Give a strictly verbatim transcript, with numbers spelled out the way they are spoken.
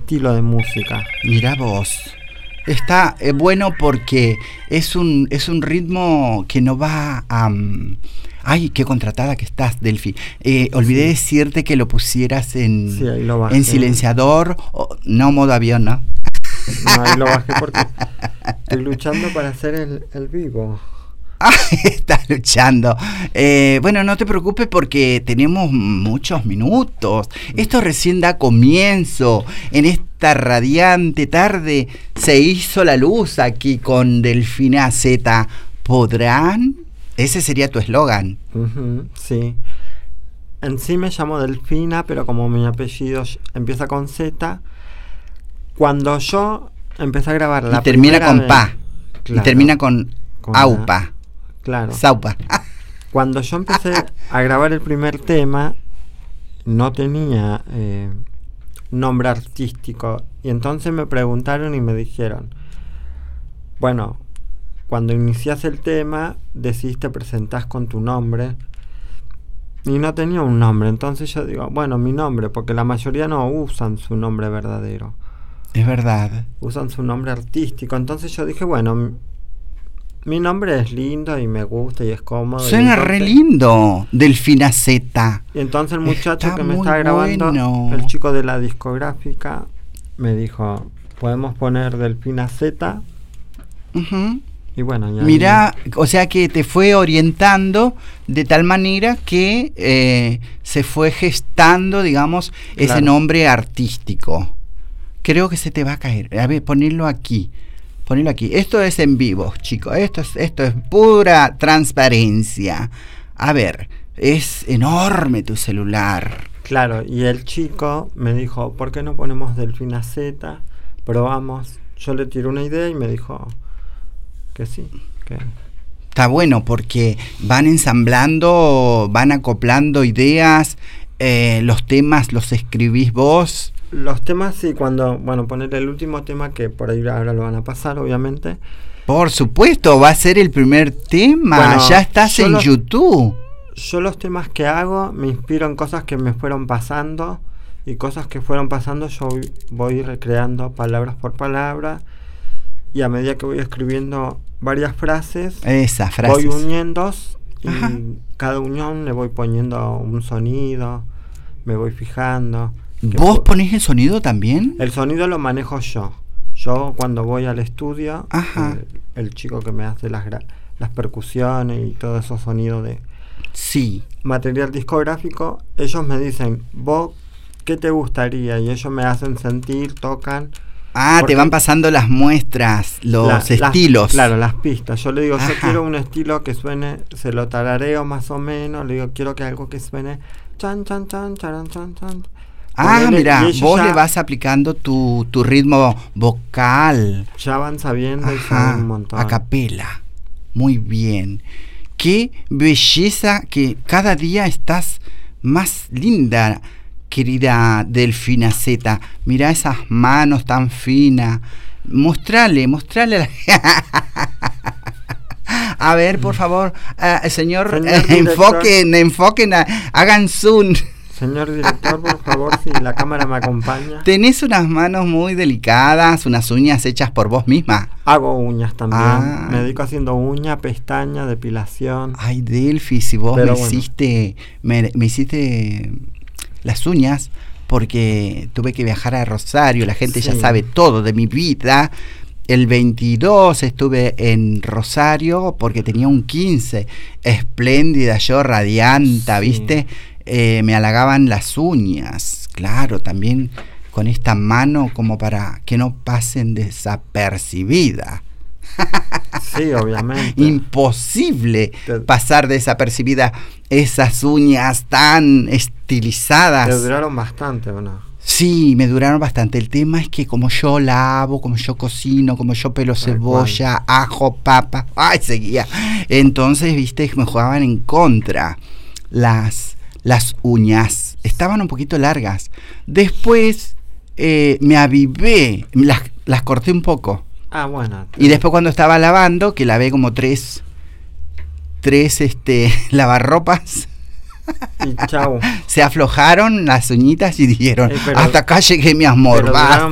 estilo de música. Mirá vos. Está eh, bueno porque es un, es un ritmo que no va a... Um, ay, qué contratada que estás, Delphi. Eh, olvidé sí. decirte que lo pusieras en, sí, ahí lo bajé. en silenciador, o, no modo avión, ¿no? No, ahí lo bajé porque estoy luchando para hacer el, el vivo. Ah, estás luchando. Eh, bueno, no te preocupes porque tenemos muchos minutos. Esto recién da comienzo. En esta radiante tarde se hizo la luz aquí con Delfina Z. ¿Podrán? Ese sería tu eslogan. Uh-huh, sí. En sí me llamo Delfina, pero como mi apellido empieza con Z, cuando yo empecé a grabar la y termina con vez, pa. claro, y termina con, con aupa. La, claro. Saupa. Cuando yo empecé a grabar el primer tema, no tenía eh, nombre artístico. Y entonces me preguntaron y me dijeron, bueno, cuando inicias el tema, decís te presentás con tu nombre. Y no tenía un nombre. Entonces yo digo, bueno, mi nombre, porque la mayoría no usan su nombre verdadero. Es verdad. Usan su nombre artístico. Entonces yo dije, bueno, mi, mi nombre es lindo y me gusta y es cómodo. Suena entonces, re lindo, Delfina Z. Y entonces el muchacho está que me muy estaba grabando, bueno. el chico de la discográfica, me dijo, podemos poner Delfina Z. Uh-huh. Y bueno, ya mirá, o sea que te fue orientando de tal manera que eh, se fue gestando, digamos, ese claro. nombre artístico. Creo que se te va a caer. A ver, ponerlo aquí. Ponerlo aquí. Esto es en vivo, chicos. Esto es, esto es pura transparencia. A ver, es enorme tu celular. Claro, y el chico me dijo, ¿por qué no ponemos Delfina Z? Probamos. Yo le tiré una idea y me dijo que sí. Que... Está bueno porque van ensamblando, van acoplando ideas, eh, los temas los escribís vos. Los temas sí, cuando, bueno, poner el último tema que por ahí ahora lo van a pasar, obviamente. Por supuesto, va a ser el primer tema, bueno, ya estás en los, YouTube. Yo los temas que hago me inspiro en cosas que me fueron pasando y cosas que fueron pasando yo voy, voy recreando palabras por palabra y a medida que voy escribiendo varias frases, Esas frases. voy uniendo y Ajá. cada unión le voy poniendo un sonido, me voy fijando. ¿Vos ponés el sonido también? El sonido lo manejo yo. Yo cuando voy al estudio, eh, el chico que me hace las, gra- las percusiones y todos esos sonidos de sí. material discográfico, ellos me dicen, vos, ¿qué te gustaría? Y ellos me hacen sentir, tocan. Ah, te van pasando las muestras, los la, estilos. Las, claro, las pistas. Yo le digo, Ajá. yo quiero un estilo que suene, se lo tarareo más o menos, le digo, quiero que algo que suene chan, chan, chan, charan, chan, chan. Ah, mira, vos ya, le vas aplicando tu, tu ritmo vocal. Ya van sabiendo Ajá, y saben un montón. A capela. Muy bien. Qué belleza que cada día estás más linda, querida Delfina Z. Mira esas manos tan finas. Mostrale, mostrale. La... A ver, por favor, uh, señor, señor eh, enfoquen, enfoquen, uh, hagan zoom. Señor director, por favor, si la cámara me acompaña. Tenés unas manos muy delicadas, unas uñas hechas por vos misma. Hago uñas también. Ah. Me dedico haciendo uña, pestaña, depilación. Ay, Delphi, si vos me, bueno. hiciste, me, me hiciste las uñas porque tuve que viajar a Rosario. La gente sí. ya sabe todo de mi vida. El veintidós estuve en Rosario porque tenía un quince. Espléndida, yo radianta, sí. ¿viste? Eh, me halagaban las uñas, claro, también con esta mano como para que no pasen desapercibida. Sí, obviamente. Imposible Te... pasar desapercibida esas uñas tan estilizadas. Te duraron bastante, ¿o no? Sí, me duraron bastante. El tema es que como yo lavo, como yo cocino, como yo pelo cebolla, ajo, papa, ay, seguía. Entonces, viste, me jugaban en contra las... Las uñas estaban un poquito largas. Después eh, me avivé, las, las corté un poco. Ah, bueno. Y después cuando estaba lavando, que lavé como tres, tres este, lavarropas. Y chau. Se aflojaron las uñitas y dijeron, eh, pero, hasta acá llegué, mi amor, basta.